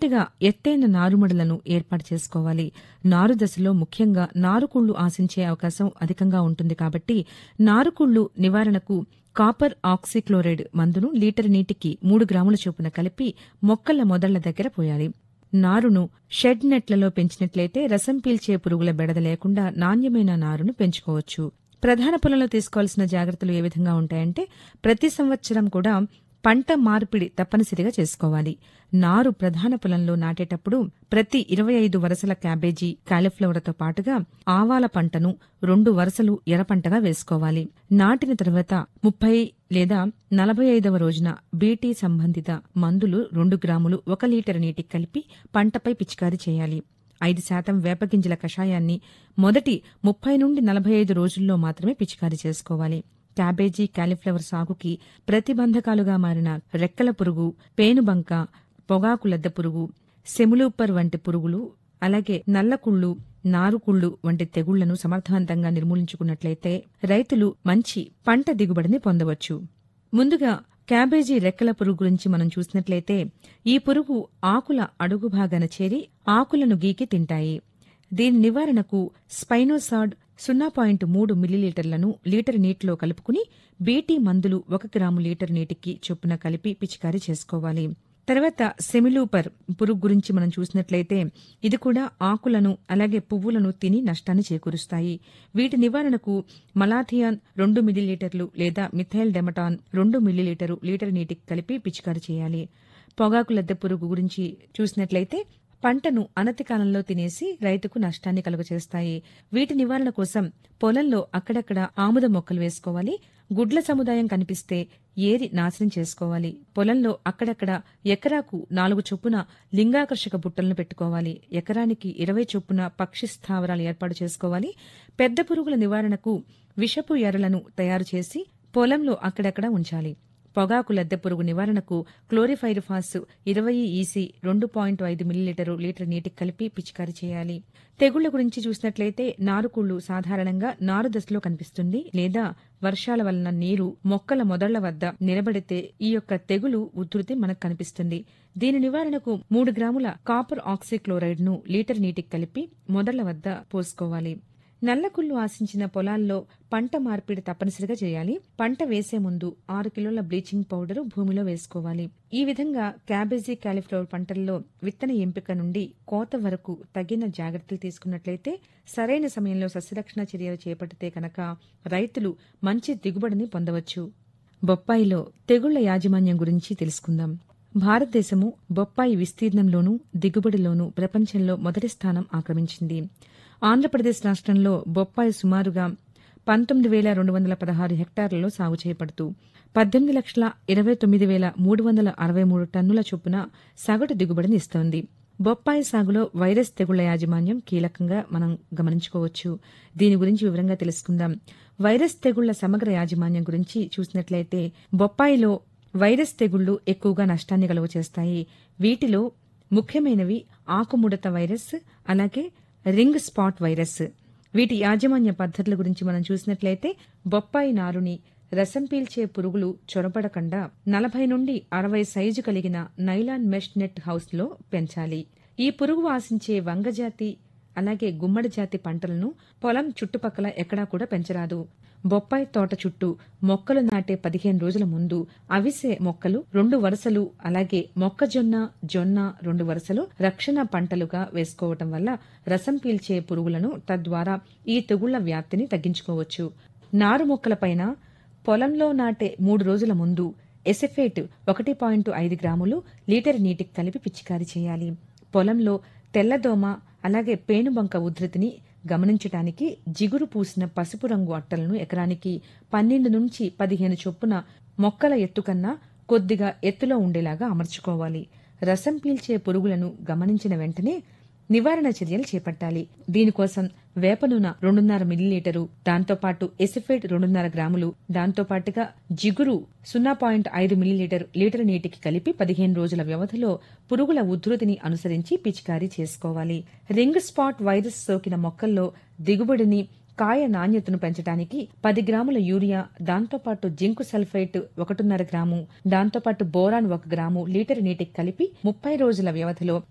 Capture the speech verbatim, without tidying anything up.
మొదటిగా ఎత్తైన నారుమడులను ఏర్పాటు చేసుకోవాలి. నారు దశలో ముఖ్యంగా నారుకుళ్లు ఆశించే అవకాశం అధికంగా ఉంటుంది కాబట్టి నారుకుళ్లు నివారణకు కాపర్ ఆక్సీక్లోరైడ్ మందును లీటర్ నీటికి మూడు గ్రాముల చొప్పున కలిపి మొక్కల మొదళ్ల దగ్గర పోయాలి. నారును షెడ్ నెట్లలో పెంచినట్లయితే రసం పీల్చే పురుగుల బెడద లేకుండా నాణ్యమైన నారును పెంచుకోవచ్చు. ప్రధాన పొలంలో తీసుకోవాల్సిన జాగ్రత్తలు ఏ విధంగా ఉంటాయంటే ప్రతి సంవత్సరం కూడా పంట మార్పిడి తప్పనిసరిగా చేసుకోవాలి. నారు ప్రధాన పొలంలో నాటేటప్పుడు ప్రతి ఇరవై ఐదు వరుసల క్యాబేజీ కాలీఫ్లవర్తో పాటుగా ఆవాల పంటను రెండు వరుసలు ఎర్రపంటగా వేసుకోవాలి. నాటిన తర్వాత ముప్పై లేదా నలభై ఐదవ రోజున బీటీ సంబంధిత మందులు రెండు గ్రాములు ఒక లీటర్ నీటికి కలిపి పంటపై పిచికారీ చేయాలి. ఐదు శాతం వేపగింజల కషాయాన్ని మొదటి ముప్పై నుండి నలభై ఐదు రోజుల్లో మాత్రమే పిచికారీ చేసుకోవాలి. క్యాబేజీ కాలీఫ్లవర్ సాగుకి ప్రతిబంధకాలుగా మారిన రెక్కల పురుగు, పేనుబంక, పొగాకు లద్దె పురుగు, సెములూపర్ వంటి పురుగులు, అలాగే నల్లకుళ్ళు, నారుకుళ్ళు వంటి తెగుళ్లను సమర్థవంతంగా నిర్మూలించుకున్నట్లయితే రైతులు మంచి పంట దిగుబడిని పొందవచ్చు. ముందుగా క్యాబేజీ రెక్కల పురుగు గురించి మనం చూసినట్లయితే ఈ పురుగు ఆకుల అడుగు భాగాన చేరి ఆకులను గీకి తింటాయి. దీని నివారణకు స్పైనోసాడ్ సున్నా పాయింట్ మూడు మిల్లీలీటర్లను లీటర్ నీటిలో కలుపుకుని బీటీ మందులు ఒక గ్రాము లీటర్ నీటికి చొప్పున కలిపి పిచికారీ చేసుకోవాలి. తర్వాత సెమిలూపర్ పురుగు గురించి మనం చూసినట్లయితే ఇది కూడా ఆకులను అలాగే పువ్వులను తిని నష్టాన్ని చేకూరుస్తాయి. వీటి నివారణకు మలాథియాన్ రెండు మిల్లీలీటర్లు లేదా మిథైల్ డెమటాన్ రెండు మిల్లీలీటరు లీటర్ నీటికి కలిపి పిచికారీ చేయాలి. పొగాకు లద్దె పురుగు గురించి చూసినట్లయితే పంటను అనతి కాలంలో తినేసి రైతుకు నష్టాన్ని కలుగచేస్తాయి. వీటి నివారణ కోసం పొలంలో అక్కడక్కడ ఆముద మొక్కలు వేసుకోవాలి. గుడ్ల సముదాయం కనిపిస్తే ఏరి నాశనం చేసుకోవాలి. పొలంలో అక్కడక్కడ ఎకరాకు నాలుగు చొప్పున లింగాకర్షక బుట్టలను పెట్టుకోవాలి. ఎకరానికి ఇరవై చొప్పున పక్షి స్థావరాలు ఏర్పాటు చేసుకోవాలి. పెద్ద పురుగుల నివారణకు విషపు ఎరలను తయారు చేసి పొలంలో అక్కడక్కడ ఉంచాలి. పొగాకు లద్దె పురుగు నివారణకు క్లోరిఫైరిఫాస్ ఇరవై ఈసీ రెండు పాయింట్ ఐదు మిల్లీలీటరు లీటర్ నీటికి కలిపి పిచికారీ చేయాలి. తెగుళ్ల గురించి చూసినట్లయితే నారుకుళ్ళు సాధారణంగా నారు దశలో కనిపిస్తుంది లేదా వర్షాల వలన నీరు మొక్కల మొదళ్ల వద్ద నిలబడితే ఈ యొక్క తెగులు ఉధృతి మనకు కనిపిస్తుంది. దీని నివారణకు మూడు గ్రాముల కాపర్ ఆక్సీక్లోరైడ్ ను లీటర్ నీటికి కలిపి మొదళ్ల వద్ద పోసుకోవాలి. నల్లకుళ్ళు ఆశించిన పొలాల్లో పంట మార్పిడి తప్పనిసరిగా చేయాలి. పంట వేసే ముందు ఆరు కిలోల బ్లీచింగ్ పౌడర్ భూమిలో వేసుకోవాలి. ఈ విధంగా క్యాబేజీ కాలీఫ్లవర్ పంటల్లో విత్తన ఎంపిక నుండి కోత వరకు తగిన జాగ్రత్తలు తీసుకున్నట్లయితే సరైన సమయంలో సస్యరక్షణ చర్యలు చేపడితే కనుక రైతులు మంచి దిగుబడిని పొందవచ్చు. బొప్పాయిలో తెగుళ్ల యాజమాన్యం గురించి తెలుసుకుందాం. భారతదేశము బొప్పాయి విస్తీర్ణంలోనూ దిగుబడిలోనూ ప్రపంచంలో మొదటి స్థానం ఆక్రమించింది. ఆంధ్రప్రదేశ్ రాష్ట్రంలో బొప్పాయి సుమారుగా పంతొమ్మిది వేల రెండు వందల పదహారు హెక్టార్లలో సాగు చేయబడుతూ పద్దెనిమిది లక్షల ఇరవై తొమ్మిది వేల మూడు వందల అరవై మూడు టన్నుల చొప్పున సగటు దిగుబడిని ఇస్తోంది. బొప్పాయి సాగులో వైరస్ తెగుళ్ల యాజమాన్యం కీలకంగా మనం గమనించుకోవచ్చు. దీని గురించి వివరంగా తెలుసుకుందాం. వైరస్ తెగుళ్ల సమగ్ర యాజమాన్యం గురించి చూసినట్లయితే బొప్పాయిలో వైరస్ తెగుళ్లు ఎక్కువగా నష్టాన్ని కలుగచేస్తాయి. వీటిలో ముఖ్యమైనవి ఆకుముడత వైరస్, అలాగే రింగ్ స్పాట్ వైరస్. వీటి యాజమాన్య పద్ధతుల గురించి మనం చూసినట్లయితే బొప్పాయి నారుని రసం పీల్చే పురుగులు చొరబడకుండా నలభై నుండి అరవై సైజు కలిగిన నైలాన్ మెష్ నెట్ హౌస్ లో పెంచాలి. ఈ పురుగు ఆశించే వంగజాతి అలాగే గుమ్మడి జాతి పంటలను పొలం చుట్టుపక్కల ఎక్కడా కూడా పెంచరాదు. బొప్పాయి తోట చుట్టూ మొక్కలు నాటే పదిహేను రోజుల ముందు అవిసె మొక్కలు రెండు వరుసలు అలాగే మొక్కజొన్న, జొన్న రెండు వరుసలు రక్షణ పంటలుగా వేసుకోవటం వల్ల రసం పీల్చే పురుగులను తద్వారా ఈ తెగుళ్ల వ్యాప్తిని తగ్గించుకోవచ్చు. నారు మొక్కలపైన పొలంలో నాటే మూడు రోజుల ముందు ఎసెఫేట్ ఒకటి పాయింట్ ఐదు గ్రాములు లీటర్ నీటికి కలిపి పిచికారీ చేయాలి. పొలంలో తెల్లదోమ అలాగే పేనుబంక ఉధృతిని గమనించటానికి జిగురు పూసిన పసుపు రంగు అట్టలను ఎకరానికి పన్నెండు నుంచి పదిహేను చొప్పున మొక్కల ఎత్తుకన్నా కొద్దిగా ఎత్తులో ఉండేలాగా అమర్చుకోవాలి. రసం పీల్చే పురుగులను గమనించిన వెంటనే నివారణ చర్యలు చేపట్టాలి. దీనికోసం వేప నూనె రెండున్నర మిల్లీలీటరు, దాంతోపాటు ఎసిఫేట్ రెండున్నర గ్రాములు, దాంతోపాటుగా జిగురు సున్నా పాయింట్ ఐదు మిల్లీలీటర్ లీటర్ నీటికి కలిపి పదిహేను రోజుల వ్యవధిలో పురుగుల ఉధృతిని అనుసరించి పిచికారీ చేసుకోవాలి. రింగ్ స్పాట్ వైరస్ సోకిన మొక్కల్లో దిగుబడిని, కాయ నాణ్యతను పెంచడానికి పది గ్రాముల యూరియా, దాంతోపాటు జింకు సల్ఫేట్ ఒకటిన్నర గ్రాము, దాంతోపాటు బోరాన్ ఒక గ్రాము లీటర్ నీటికి కలిపి ముప్పై రోజుల వ్యవధిలో